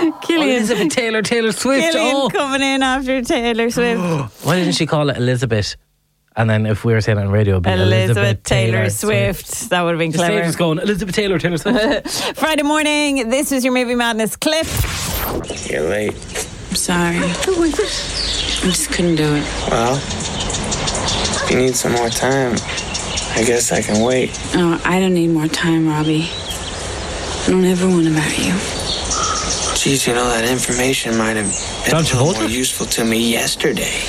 Elizabeth Taylor Swift. Gillian coming in after Taylor Swift. Why didn't she call it Elizabeth? And then if we were saying it on radio, it'd be Elizabeth Taylor Swift. That would have been clever. Just going, Elizabeth Taylor Swift. Friday morning, this was your Movie Madness clip. You're late. I'm sorry. I just couldn't do it. Well, if you need some more time, I guess I can wait. Oh, I don't need more time, Robbie. I don't ever want about you. Geez, you know, that information might have been a little more useful to me yesterday.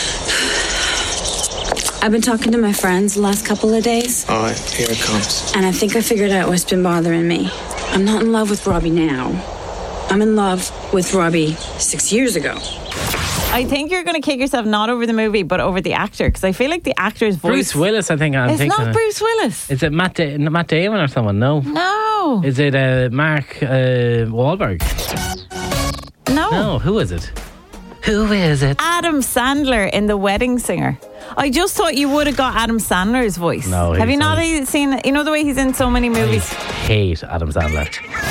I've been talking to my friends the last couple of days. Oh, here it comes. And I think I figured out what's been bothering me. I'm not in love with Robbie now. I'm in love with Robbie 6 years ago. I think you're going to kick yourself not over the movie, but over the actor, because I feel like the actor's voice. Bruce Willis, I think. It's not Bruce Willis. Is it Matt Damon or someone? No. Is it Mark Wahlberg? No. Who is it? Adam Sandler in The Wedding Singer. I just thought you would have got Adam Sandler's voice. No. Have you not seen, you know the way he's in so many movies? I hate Adam Sandler.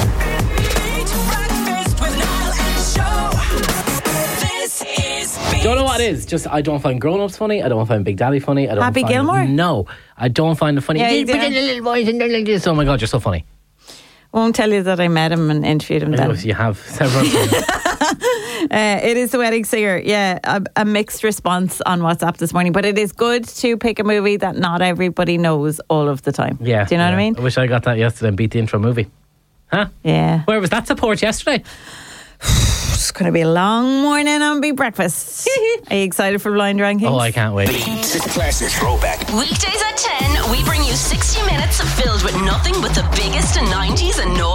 Don't know what it is. Just I don't find Grown Ups funny. I don't find Big Daddy funny. I don't Happy find Gilmore? No, I don't find it funny. Yeah, You put in a little voice and they're like this. Oh my God, you're so funny. I won't tell you that I met him and interviewed him then. You have several times. It is The Wedding Singer. Yeah, a mixed response on WhatsApp this morning. But it is good to pick a movie that not everybody knows all of the time. Yeah. Do you know what I mean? I wish I got that yesterday and beat the intro movie. Huh? Yeah. Where was that support yesterday? It's going to be a long morning on Big Breakfast. Are you excited for Blind Rankings? Oh, I can't wait. Classic throwback. Weekdays at 10, we bring you 60 minutes filled with nothing but the biggest in 90s and